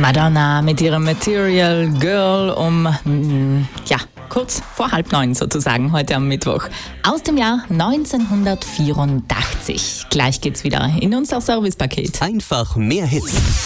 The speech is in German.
Madonna mit ihrem Material Girl kurz vor 8:30 sozusagen, heute am Mittwoch. Aus dem Jahr 1984. Gleich geht's wieder in unser Servicepaket. Einfach mehr Hits.